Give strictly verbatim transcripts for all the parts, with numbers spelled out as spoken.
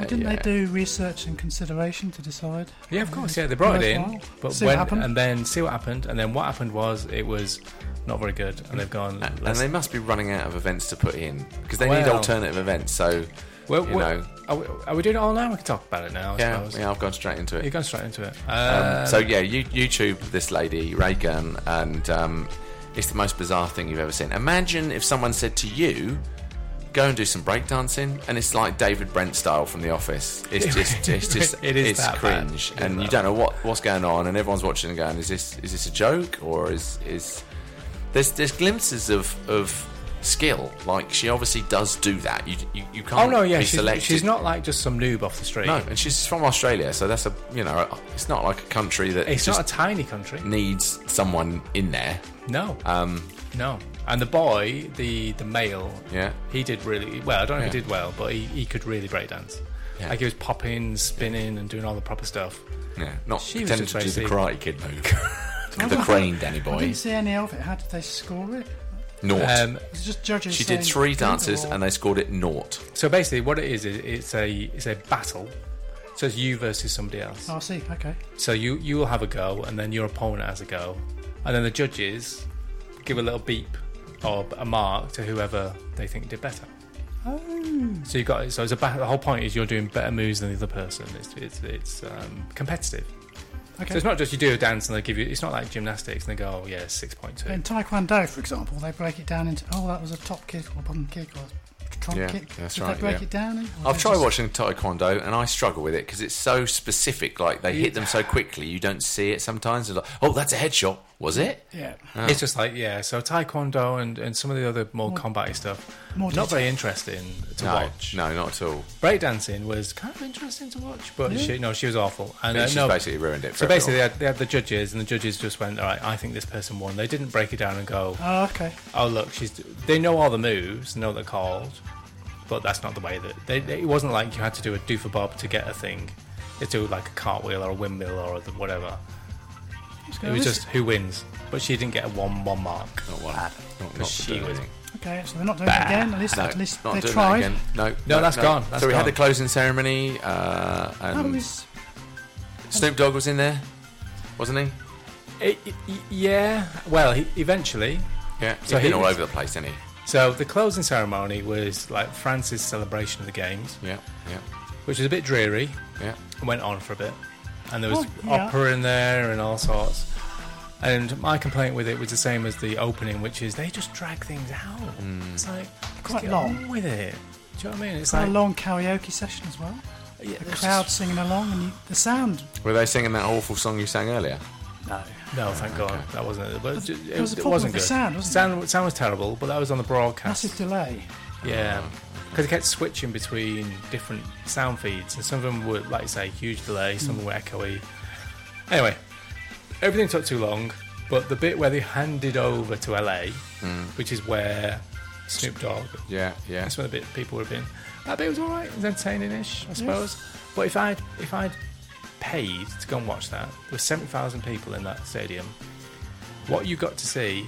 Well, didn't yeah. they do research and consideration to decide? Yeah, of course. Yeah, they brought it in, but see when, what happened, and then see what happened, and then what happened was it was not very good, and they've gone. And, and they must be running out of events to put in because they well, need alternative events. So, well, you well, know, are we, are we doing it all now? We can talk about it now. I yeah, suppose. yeah, I've gone straight into it. You've gone straight into it. Um, Um, so yeah, you, YouTube this lady Ray Gunn, and um, it's the most bizarre thing you've ever seen. Imagine if someone said to you, "Go and do some breakdancing," and it's like David Brent style from The Office. It's just, it's just, It is it's that cringe, bad. It is and you that don't know what, what's going on, and everyone's watching and going, "Is this, is this a joke, or is is?" There's, there's glimpses of of skill. Like she obviously does do that. You, you, you can't. oh no, yeah, be she's, selected. she's not like just some noob off the street. No, and she's from Australia, so that's a you know, it's not like a country that It's just not a tiny country. needs someone in there. No, Um, no. And the boy, the the male, yeah, he did really well. I don't know if he Yeah. did well, but he, he could really break dance. Yeah. Like he was popping, spinning, and doing all the proper stuff. yeah, not She was pretending just to do the very Karate Kid move, the crane, Danny I boy. didn't see any of it. How did they score it? Naught. Um, It's just judges. she did saying three good dances or- and they scored it naught. so basically, what it is is it's a it's a battle. So it's you versus somebody else. Oh, I see. Okay. So you you will have a go, and then your opponent has a go, and then the judges give a little beep or a mark to whoever they think did better. Oh. So you got so it's a ba- the whole point is you're doing better moves than the other person. It's it's it's um, competitive. Okay. So it's not just you do a dance and they give you. It's not like gymnastics and they go, oh yeah, six point two. In Taekwondo, for example, they break it down into oh, that was a top kick or bottom kick or trunk Yeah, kick. that's Did right, they break yeah. it down? In, or I've they tried just- watching Taekwondo and I struggle with it because it's so specific. Like they hit them so quickly, you don't see it sometimes. It's like, oh, that's a headshot. Was it? Yeah. Oh. It's just like yeah. So Taekwondo and, and some of the other more, More- combat stuff, more not very detail. interesting to no, watch. no, not at all. Breakdancing was kind of interesting to watch, but Yeah. she no, she was awful. And But uh, she's no, basically ruined it. For so basically they everyone. had, they had the judges, and the judges just went, all right, I think this person won. They didn't break it down and go, Oh, okay. oh look, she's. They know all the moves, know what they're called, but that's not the way that they. they- It wasn't like you had to do a do for bob to get a thing. You had to do like a cartwheel or a windmill or the whatever. It was just who wins. But she didn't get a one one mark. not one. Not, not Because for she doing was. anything. Okay, so they're not doing Bah. it again. At least, No, at least not they doing tried. that again. No, No, that's gone, that's so we had gone. the closing ceremony, uh, Oh, it and was, Snoop Dogg was in there, wasn't he? It, it- yeah. Well, he, eventually. Yeah. So He's been he all was- over the place, hasn't he? So the closing ceremony was like France's celebration of the games, Yeah, yeah, which was a bit dreary. yeah. It went on for a bit, and there was Oh, yeah. opera in there and all sorts. And my complaint with it was the same as the opening, which is they just drag things out. Mm. It's like Quite get long. on with it. Do you know what I mean? It's quite like a long karaoke session as well. yeah, The there's crowd just- singing along, and you, the sound. Were they singing that awful song you sang earlier? No. No, thank God, that wasn't it. But it, There it, was a it problem wasn't with good. the sound, wasn't sound, sound was terrible, but that was on the broadcast. Massive delay. Yeah, because it kept switching between different sound feeds, and some of them were, like you say, huge delay, some of them were echoey. Anyway, everything took too long, but the bit where they handed over to L A, Mm. which is where Snoop Dogg, Yeah, yeah. that's where the bit people would have been. That bit was alright, it was entertaining-ish, I suppose. But if I'd, if I'd paid to go and watch that, there were seventy thousand people in that stadium, what you got to see...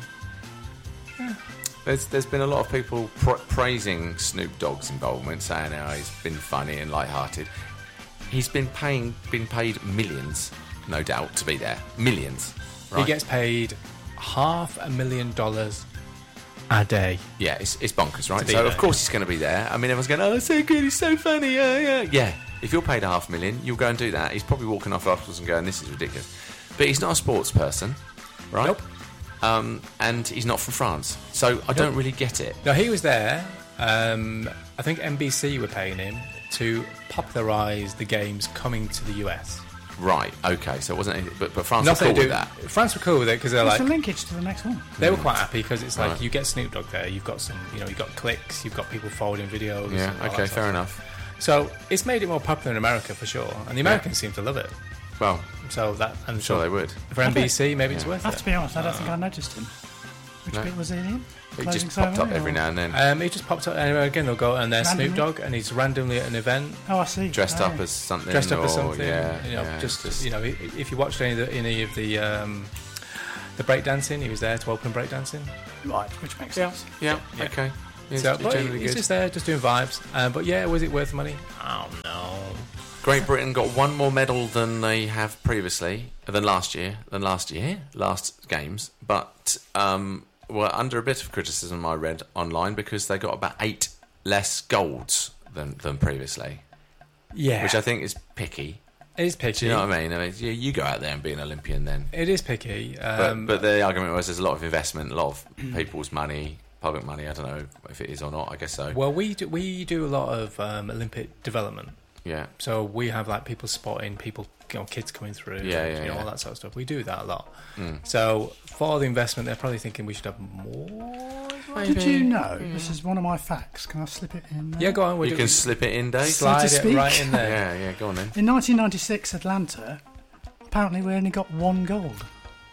There's there's been a lot of people pr- praising Snoop Dogg's involvement, saying how he's been funny and light-hearted. He's been paying, been paid millions, no doubt, to be there. Millions. Right? He gets paid half a million dollars a day. Yeah, it's, it's bonkers, right? To be So there, of course he's going to be there. I mean, everyone's going, "Oh, so good, he's so funny." Yeah, yeah, yeah. If you're paid a half million, you'll go and do that. He's probably walking off afterwards and going, "This is ridiculous." But he's not a sports person, right? Nope. Um, and he's not from France, so I don't really get it. No, he was there. Um, I think N B C were paying him to popularise the games coming to the U S. Right? Okay. So it wasn't. Anything, but but France Nothing was cool to do. with that. France were cool with it because they're What's like the linkage to the next one? they were quite happy because it's like Right. you get Snoop Dogg there, you've got some, you know, you've got clicks, you've got people forwarding videos. Yeah. and all Okay. that sort Fair of enough. stuff. So it's made it more popular in America for sure, and the Americans seem to love it. Well, So that I'm I'm sure they would. for N B C, maybe it's Yeah. worth I have it. to be honest, I don't think I noticed him. Which No. bit was he in? He Closing just popped up ceremony, every or- now and then, Um, he just popped up anyway. Again, they'll go and there's Snoop Randomly? Dogg, and he's randomly at an event, Oh, I see. dressed Oh. up as something. dressed up or, as something. Yeah. you know, yeah, just, you know, i- if you watched any of the, any of the um, the breakdancing, he was there to open breakdancing. Right, which makes Yeah. sense. Yeah. Yeah. Okay. He's So, but generally he's good. just there, just doing vibes. Um, but yeah, was it worth the money? I don't know. Great Britain got one more medal than they have previously, than last year, than last year, last games, but um, were under a bit of criticism, I read online, because they got about eight less golds than, than previously, Yeah, which I think is picky. it is picky. Do you know what I mean? I mean, you, you go out there and be an Olympian then. It is picky. But, Um, but the argument was there's a lot of investment, a lot of people's money, public money. I don't know if it is or not. I guess so. well, we do, we do a lot of um, Olympic development. Yeah. So we have like people spotting, people, you know, kids coming through, Yeah, and, yeah, you know, yeah. all that sort of stuff. We do that a lot. Mm. So for the investment, they're probably thinking we should have more. Did you know? This is one of my facts. Can I slip it in there? Yeah, go on. We're You doing- can slip it in, Dave. slide to it speak. right in there. Yeah, yeah. Go on then. In nineteen ninety-six, Atlanta, apparently we only got one gold.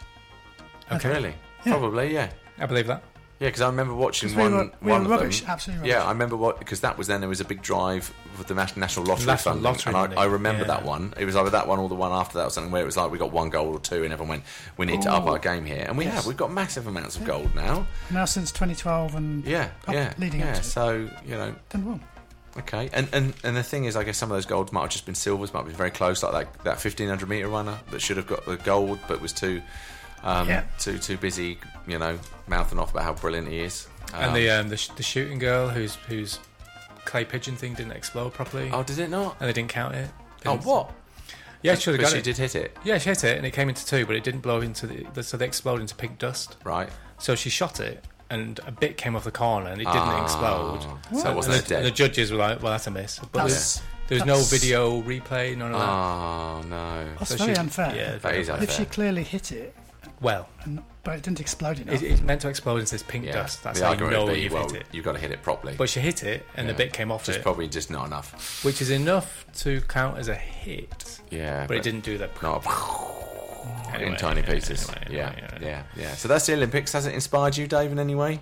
Okay, Really? Yeah. Probably, yeah. I believe that. Yeah, because I remember watching 'Cause we one. were, we one were of rubbish, them. absolutely rubbish. Yeah, I remember what because that was then there was a big drive with the Nas- national lottery National funding, lottery and I, money, I remember yeah. that one. It was either that one or the one after that or something where it was like we got one gold or two, and everyone went, "We need to up Ooh. our game here," and we Yes. have. We've got massive amounts of gold now. Now since twenty twelve and Yeah, Up- yeah, leading up yeah. to it. So you know, done well. okay, and, and and the thing is, I guess some of those golds might have just been silvers, might have been very close, like that that fifteen hundred meter runner that should have got the gold, but was too. Um, Yeah. too too busy, you know, mouthing off about how brilliant he is. And Um, the um, the, sh- the shooting girl whose whose clay pigeon thing didn't explode properly, oh, did it not? and they didn't count it. They Oh, didn't- what? Yeah, she should have But got she it. did hit it, Yeah, she hit it, and it came into two, but it didn't blow into the. the so they exploded into pink dust. right? So she shot it, and a bit came off the corner, and it didn't Ah, explode. So it wasn't and the, dead. and the judges were like, "Well, that's a miss." But That's, there's, there's no that's- video replay, none of that. Oh no! That's So very she- unfair. Yeah, That very is unfair. If she clearly hit it, Well, and, but it didn't explode enough. it, it's meant to explode into this pink Yeah. dust. That's the how you argument know would be, you've well, hit it. you've got to hit it properly. But she hit it, and Yeah. a bit came off Just it, probably just not enough. which is enough to count as a hit. Yeah, But it didn't do that. Not Anyway, in tiny yeah, pieces. anyway, yeah, anyway, yeah, yeah. yeah, So that's the Olympics. Has it inspired you, Dave, in any way?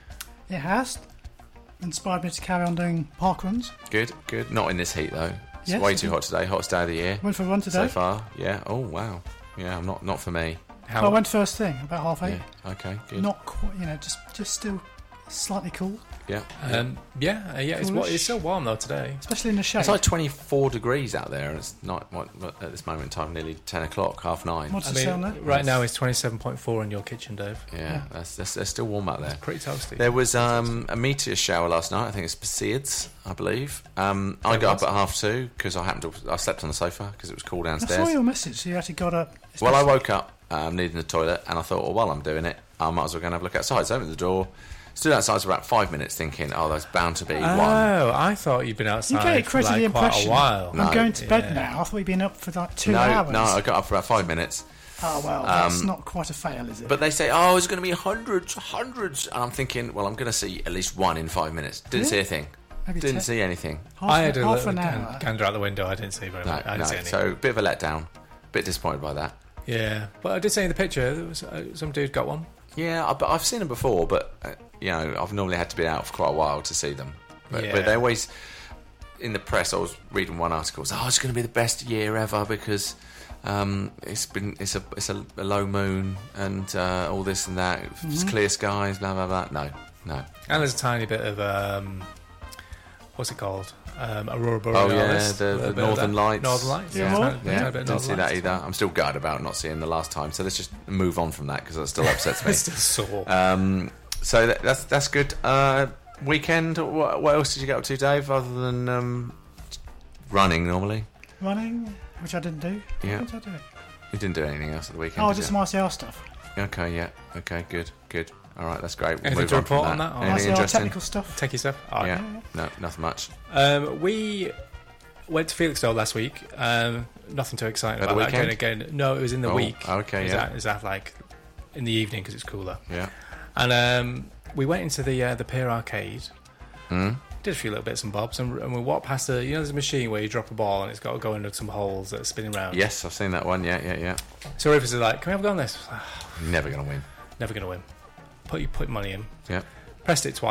It has inspired me to carry on doing park runs. Good, good. Not in this heat though. It's Yes, way I too did. hot today. Hottest day of the year Went for a run so today. far. Yeah. Oh wow. Yeah, I'm not not for me. How, I went first thing, about half eight. Yeah. Okay. Good. Not quite, you know, just just still slightly cool, Yeah. um, yeah, uh, yeah. It's, wa- Coolish. it's so warm though today. especially in the shade. It's like twenty-four degrees out there, and it's not what, what, at this moment in time, nearly ten o'clock, half nine. What's I the say on mean, that? right now it's twenty-seven point four in your kitchen, Dave. Yeah, Yeah. That's, that's that's still warm out there. Pretty toasty. There was um, a meteor shower last night. I think it's Perseids, I believe. Um, I There got was. up at half two because I happened to. I slept on the sofa because it was cool I saw downstairs. your message, so you actually got up. Well, I woke up um, needing the toilet, and I thought, well, while I'm doing it, I might as well go and have a look outside. So I opened the door, stood outside for about five minutes, thinking, oh, there's bound to be one. Oh, I thought you'd been outside gave for Crazy like the quite a impression. while. No. I'm going to bed Yeah. now. I thought you'd been up for like two no, hours. no, I got up for about five minutes. Oh well, that's Um, not quite a fail, is it? But they say, oh, it's going to be hundreds, hundreds. And I'm thinking, well, I'm going to see at least one in five minutes. Didn't Yeah. see a thing. Maybe Didn't ten- see anything. half, I had a half little an gan- hour. gander out the window. I didn't see very No, much. I didn't no. see any. So a bit of a letdown. Bit disappointed by that. Yeah, but I did see in the picture there was uh, some dude got one. Yeah, I, but I've seen them before, but uh, you know, I've normally had to be out for quite a while to see them. But, Yeah. but they always, in the press, I was reading one article. It's, oh, it's going to be the best year ever because um, it's been it's a it's a, a low moon and uh, all this and that. It's clear skies, blah blah blah. No, no. And there's a tiny bit of um, what's it called? Um, Aurora Oh Borealis. yeah, A the, little the bit of Northern that. Lights. Northern Lights. Yeah, Yeah, more? tiny- Yeah, tiny bit of Didn't Northern see that Lights. either. I'm still gutted about not seeing the last time. So let's just move on from that because that still upsets me. It's still sore. Um, so that, that's that's good. Uh, weekend. What, what else did you get up to, Dave? Other than um, running, normally. Running, which I didn't do. Yeah. What did I do? You didn't do anything else at the weekend. Oh, did just you? some I C R stuff. Okay, yeah. Okay, good, good. All right, that's great. We'll Anything move to on from report on that. that, or- Anything I C R interesting? technical stuff. Take yourself. Oh, Yeah. No, nothing much. Um, we went to Felixstowe last week. Um, nothing too exciting At the about that. weekend? Again, again, no, it was in the Oh, week. okay, Is yeah. that, is that like in the evening because it's cooler? Yeah. And um, we went into the uh, the Pier Arcade. Hmm? Did a few little bits and bobs, and, and we walked past the. You know, there's a machine where you drop a ball and it's got to go into some holes that are spinning around. Yes, I've seen that one. Yeah, yeah, yeah. So Rufus is like, "Can we have a go on this?" Never gonna win. Never gonna win. Put you put money in. Yeah. Pressed it twice.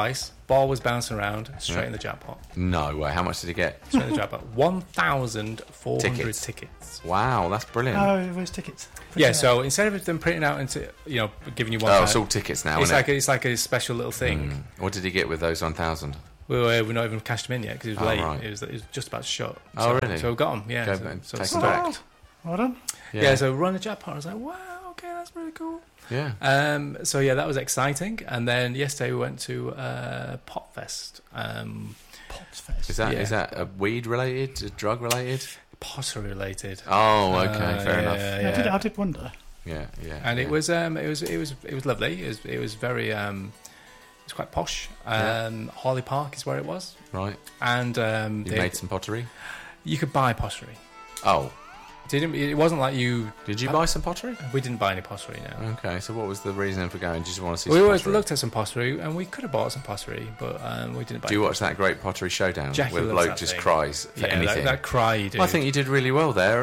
ball was bouncing around, straight Yeah. in the jackpot. No way. How much did he get? Straight in the jackpot. one thousand four hundred Tickets. tickets. Wow, that's brilliant. Oh, it was tickets. Yeah, Pretty so instead of them printing out into, you know, giving you one oh, time, it's all tickets now, it's isn't like it? a, it's like a special little thing. Mm. What did he get with those one thousand? We were we're not even cashed them in yet because it was Oh, late. right. It was it was just about to shut. Oh, so, really? So we got them. Yeah. Go so, and so take it's them stacked. back. well done. Yeah. So run the jackpot. I was like, wow, okay, that's really cool. Yeah. Um, so yeah, that was exciting. And then yesterday we went to uh, Potfest. Um, Pots Fest. Is that is Yeah. that a weed related, drug related? pottery related. Oh, okay, Uh, fair yeah, enough. Yeah, Yeah, I, did, yeah. I did wonder. Yeah, yeah. And yeah. it was um, it was it was it was lovely. It was it was very um, it was quite posh. Yeah. Um, Harley Park is where it was, right. and um, You they- made some pottery. you could buy pottery. Oh, Didn't it wasn't like you. did you Uh, buy some pottery? We didn't buy any pottery. No. Okay, so what was the reason for going? Did you just want to see? We some always pottery? looked at some pottery, and we could have bought some pottery, but um, we didn't buy. Do you any watch that great pottery showdown Jackie where the loves bloke that just thing. cries for yeah, anything? that, that cry you do. Well, I think you did really well there.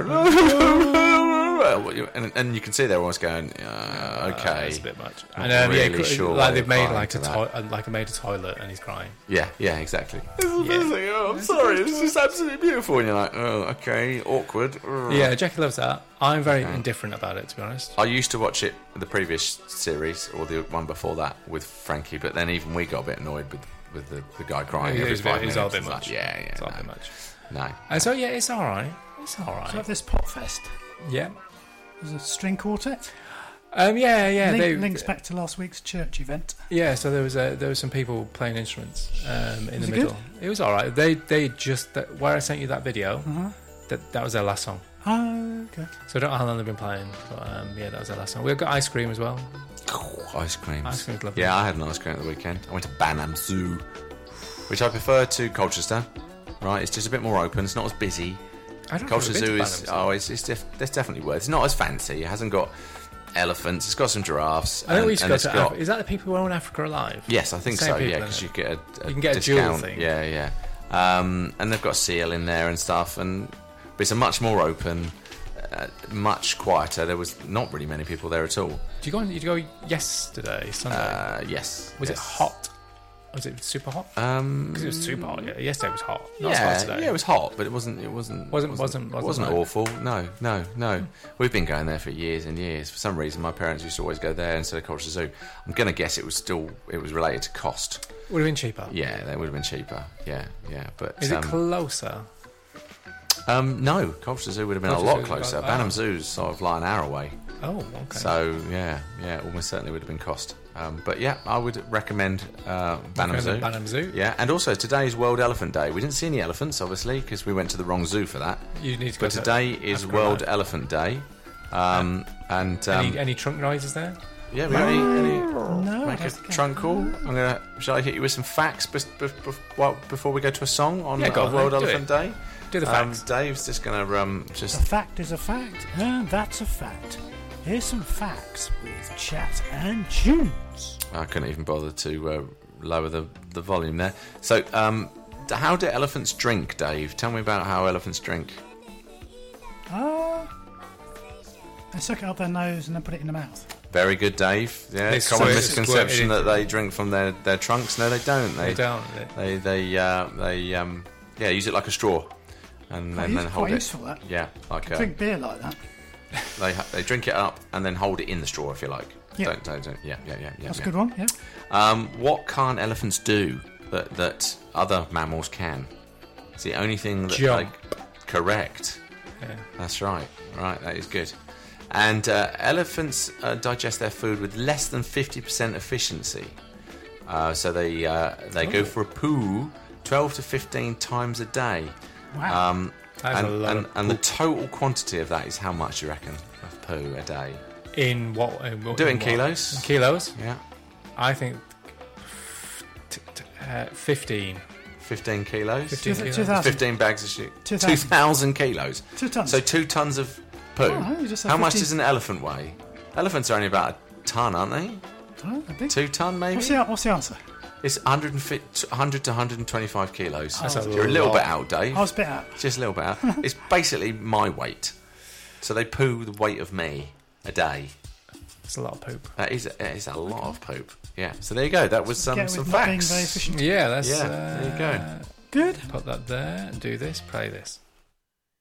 and, and you can see they're almost going, uh, okay. It's a bit much. Not And um, yeah, really cr- sure why like they've they're made crying like a to to- uh, like I made a toilet, and he's crying. Yeah, yeah, exactly. Yeah. Oh, I'm sorry, this is absolutely beautiful. And you're like, oh, okay, awkward. Ugh. Yeah, Jackie loves that. I'm very Okay. indifferent about it, to be honest. I used to watch it, the previous series, or the one before that, with Frankie, but then even we got a bit annoyed with, with the, the guy crying It every was a bit- five it was minutes. all a bit It's like, much. yeah, yeah, It's all a no, bit much. no. And so yeah, it's all right. It's all So right. at this Pot Fest, Yeah. there's a string quartet. Um. Yeah. Yeah. Link, they, links back to last week's church event. Yeah. So there was a, there was some people playing instruments um, in Was the it middle. It was all right. They they just that, where I sent you that video. Uh-huh. That that was their last song. Oh, okay. So I don't know how long they've been playing, but um, yeah, that was their last song. We've got ice cream as well. Oh, ice creams. Ice cream's lovely. Yeah, I had an ice cream at the weekend. I went to Banham Zoo, which I prefer to Colchester. Right, it's just a bit more open. It's not as busy. I don't Colchester think I've Zoo been to is Banham Zoo. oh, it's it's, def- it's definitely worth. It's not as fancy. It hasn't got elephants. It's got some giraffes. I think and- we used to and go it's to. got- Af- is that the people who own Africa Alive? Yes, I think Same so. people, Yeah, isn't because it? you get a, a You can get a jewel discount. thing. Yeah, yeah. Um, and they've got seal in there and stuff, and but it's a much more open, uh, much quieter. There was not really many people there at all. Did you go? Did you go yesterday, Sunday? Uh, yes. was it yes. hot? Was it super hot? Um, Because it was super hot. Yeah, yesterday was hot. Not as yeah, hot today. yeah, it was hot, but it wasn't. It wasn't. Wasn't- wasn't. wasn't- It wasn't wasn't like- awful. No, no, no. We've been going there for years and years. For some reason, my parents used to always go there instead of Colchester Zoo. I'm gonna guess it was still. It was related to cost. Would have been cheaper. Yeah, that would have been cheaper. Yeah, yeah. But Is um, it closer? um, no, Colchester Zoo would have been Colchester a lot Zoo, closer. oh. Banham Zoo's sort of like an hour away. Oh, okay. So yeah, yeah, almost certainly would have been cost. Um, but yeah, I would recommend uh, Banham Zoo. Banham Zoo. Yeah, and also today's World Elephant Day. We didn't see any elephants, obviously, because we went to the wrong zoo for that. You need to go But to today is Africa World Alive. Elephant Day, um, and um, any, any trunk noises there? yeah, we got any, any No, make I a don't think- trunk call. I'm gonna. Shall I hit you with some facts bef- bef- bef- well, before we go to a song on Yeah, go uh, on, World then, do Elephant Day? Do the Um, facts. Dave's just gonna um, A just fact is a fact, and that's a fact. Here's some facts with Chat and Tunes. I couldn't even bother to uh, lower the, the volume there. So, um, d- how do elephants drink, Dave? Tell me about how elephants drink. Ah, they suck it up their nose and then put it in the mouth. Very good, Dave. Yeah, They common squirt- misconception squirt it that they drink from their, their trunks. No, they don't. They They don't. they They- they uh, they um, yeah use it like a straw, and, Quite and use- then hold quite it. useful, that. Yeah, like a, Drink beer like that. they ha- they drink it up and then hold it in the straw if you like. Yeah. Don't, don't, don't, yeah, yeah, yeah, yeah. That's yeah. a good one, yeah. Um, what can't elephants do that that other mammals can? It's the only thing that Jump. like correct. yeah. That's right. Right, that is good. And uh, elephants uh, digest their food with less than fifty percent efficiency. Uh, so they uh, they go Oh. for a poo twelve to fifteen times a day. Wow. Um, That is and a lot and, of and the total quantity of that is how much you reckon of poo a day? In what? In what Do it in what? kilos. In kilos? Yeah, I think t- t- uh, fifteen. fifteen kilos. fifteen Two- kilos. two thousand. fifteen bags of shit. Two Two thousand. thousand kilos. Two tons. So two tons of poo. Oh, you just said How much fifteen. does an elephant weigh? Elephants are only about a ton, aren't they? Oh, a big- Two ton, maybe. What's the, what's the answer? It's one hundred fifty, one hundred to one hundred twenty-five kilos. That's a You're a little lot. bit out, Dave. I was a bit out. Just a little bit out. It's basically my weight. So they poo the weight of me a day. It's a lot of poop. That is, that is a lot of poop. Yeah. So there you go. That was um, Get some with not being facts. very efficient. Yeah, that's Yeah, uh, there you go. Good. Put that there. Do this. Play this.